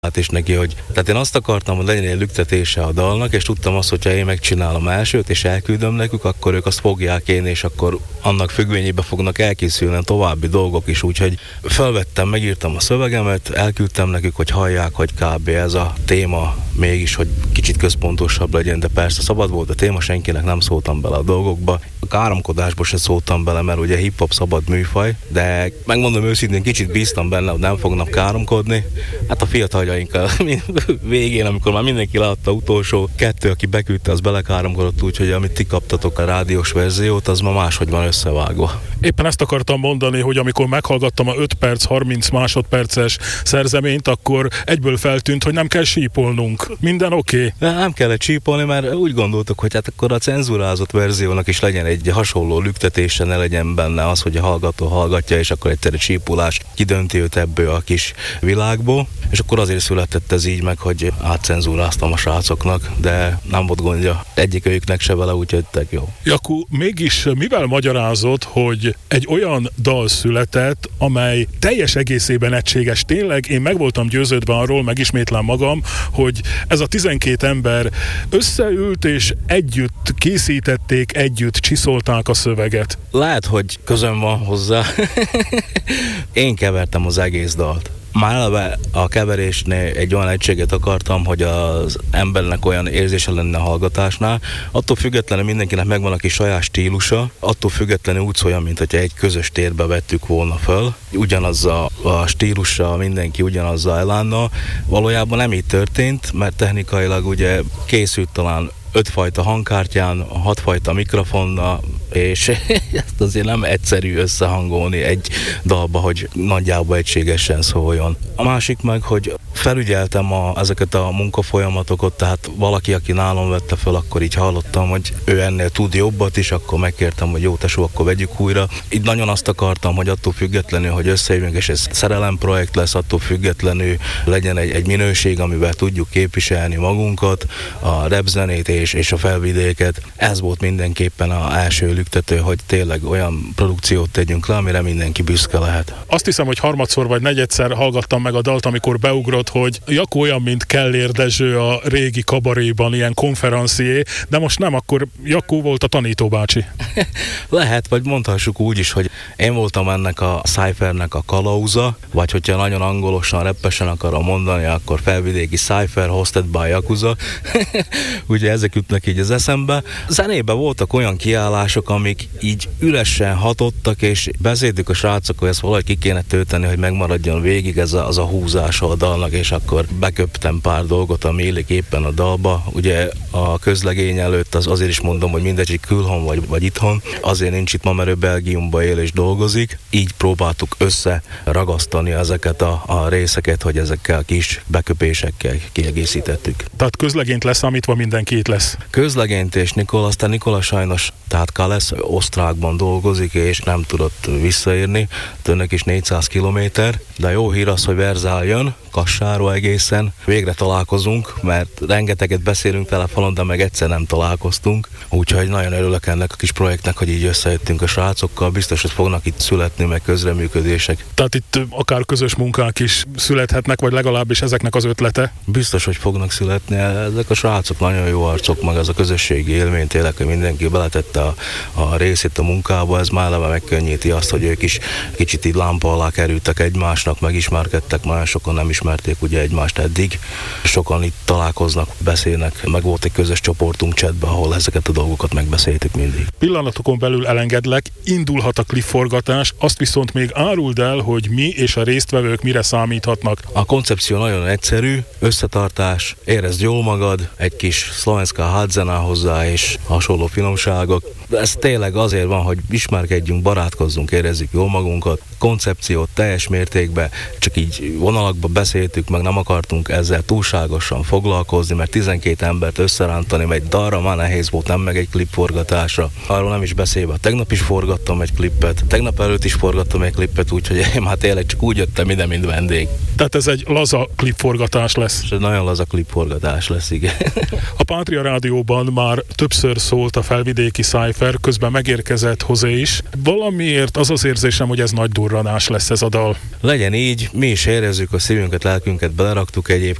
is neki, hogy tehát én azt akartam, hogy legyen egy lüktetése a dalnak, és tudtam azt, hogyha én megcsinálom elsőt, és elküldöm nekük, akkor ők azt fogják én, és akkor annak függvényében fognak elkészülni további dolgok is, úgyhogy felvettem, megírtam a szövegemet, elküldtem nekük, hogy hallják, hogy kb. Ez a téma mégis, hogy kicsit központosabb legyen, de persze szabad volt a téma, senkinek nem szóltam bele a dolgokba. A káromkodásba se szóltam bele, mert ugye hip-hop szabad műfaj, de megmondom őszintén, kicsit bíztam benne, hogy nem fognak káromkodni. Hát a fiataljainkkal végén, amikor már mindenki látta utolsó kettő, aki beküldte, az belekáromkodott, úgyhogy amit ti kaptatok a rádiós verziót, az ma máshogy van összevágva. Éppen ezt akartam mondani, hogy amikor meghallgattam a 5 perc, 30 másodperces szerzeményt, akkor egyből feltűnt, hogy nem kell sípolnunk. Minden oké. Nem kellett csípolni, mert úgy gondoltuk, hogy hát akkor a cenzurázott verziónak is legyen egy hasonló lüktetése, ne legyen benne az, hogy a hallgató hallgatja, és akkor egyszerű csípolás kidönti őt ebből a kis világból. És akkor azért született ez így meg, hogy átcenzúráztam a srácoknak, de nem volt gondja egyikőjüknek se vele, úgyhogy tök jó. Jakub, mégis mivel magyarázod, hogy egy olyan dal született, amely teljes egészében egységes? Tényleg én meg voltam győződve arról, megismétlem magam, hogy ez a 12 ember összeült és együtt készítették, együtt csiszolták a szöveget. Lehet, hogy közöm van hozzá. Én kevertem az egész dalt. Már eleve a keverésnél egy olyan egységet akartam, hogy az embernek olyan érzése lenne a hallgatásnál. Attól függetlenül mindenkinek megvan a kis saját stílusa, attól függetlenül úgy szóljon, mint hogyha egy közös térbe vettük volna föl. Ugyanaz a stílussal, mindenki ugyanazzal elánnal. Valójában nem így történt, mert technikailag ugye készült talán 5 fajta hangkártyán, 6 fajta mikrofonnal, és ezt azért nem egyszerű összehangolni egy dalba, hogy nagyjából egységesen szóljon. A másik meg, hogy felügyeltem ezeket a munkafolyamatokat, tehát valaki, aki nálam vette fel, akkor így hallottam, hogy ő ennél tud jobbat is, akkor megkértem, hogy jó tesó, akkor vegyük újra. Így nagyon azt akartam, hogy attól függetlenül, hogy összejövünk, és ez szerelemprojekt lesz, attól függetlenül legyen egy minőség, amivel tudjuk képviselni magunkat, a rapzenét és a felvidéket. Ez volt mindenképpen az első lüktető, hogy tényleg olyan produkciót tegyünk le, amire mindenki büszke lehet. Azt hiszem, hogy harmadszor vagy negyedszer hallgattam meg a dalt, amikor beugrott, hogy Jakó olyan, mint Kellér Dezső a régi kabaréban, ilyen konferencié, de most nem, akkor Jakó volt a tanítóbácsi. Lehet, vagy mondhassuk úgy is, hogy én voltam ennek a cyphernek a kalauza, vagy hogyha nagyon angolosan, reppesen akarom mondani, akkor felvidéki cypher hosted by Yakuza. Ugye ezek jutnak így az eszembe. Zenében voltak olyan kiállások, amik így üresen hatottak, és beszéltük a srácok, hogy ezt valahogy ki kéne tölteni, hogy megmaradjon végig ez az a húzása a dalnak, és akkor beköptem pár dolgot, ami illik éppen a dalba. Ugye a közlegény előtt azért is mondom, hogy mindegy, külhon vagy itthon. Azért nincs itt ma, mert ő Belgiumban él és dolgozik. Így próbáltuk összeragasztani ezeket a részeket, hogy ezekkel kis beköpésekkel kiegészítettük. Tehát közlegényt leszámítva mindenki itt lesz. Közlegényt és Nikola, aztán Nikola sajnos, tehát Kalesz Osztrákban dolgozik, és nem tudott visszaérni. Tőnek is 400 kilométer, de jó hír az, hogy Verzál jön, Kassáról egészen. Végre találkozunk, mert rengeteget beszélünk telefonon, de meg egyszer nem találkoztunk. Úgyhogy nagyon örülök ennek a kis projektnek, hogy így összejöttünk a srácokkal. Biztos, hogy fognak itt születni, meg közreműködések. Tehát itt akár közös munkák is születhetnek, vagy legalábbis ezeknek az ötlete? Biztos, hogy fognak születni. Ezek a srácok nagyon jó arcok, meg ez a közösségi élmény, tényleg, hogy mindenki beletette a részét a munkába, ez már eleve megkönnyíti azt, hogy ők is kicsit így lámpa alá kerültek egymásnak, megismerkedtek, már sokan nem ismerték ugye egymást eddig. Sokan itt találkoznak, beszélnek, meg volt egy közös csoportunk chatben, ahol ezeket a dolgokat megbeszéltük mindig. Pillanatokon belül elengedlek, indulhat a klipforgatás, azt viszont még áruld el, hogy mi és a résztvevők mire számíthatnak. A koncepció nagyon egyszerű, összetartás, érezd jól magad, egy kis szlovenszka hátzene hozzá és hasonló finomságok. Ez tényleg azért van, hogy ismerkedjünk, barátkozzunk, érezzük jól magunkat. Koncepciót teljes mértékben, csak így vonalakba beszéltük, meg nem akartunk ezzel túlságosan foglalkozni, mert 12 embert összerántani egy dalra már nehéz volt, nem meg egy klipforgatásra. Arról nem is beszélve, tegnap is forgattam egy klippet, tegnap előtt is forgattam egy klippet, úgyhogy én már tényleg csak úgy jöttem ide, mint vendég. Tehát ez egy laza klipforgatás lesz. És egy nagyon laza klipforgatás lesz, igen. A Pátria Rádióban már többször szólt a felvidéki cypher Krisztófer közben megérkezett José is. Valamiért az az érzésem, hogy ez nagy durranás lesz ez a dal. Legyen így, mi is érezzük a szívünket, lelkünket beleraktuk egyébként.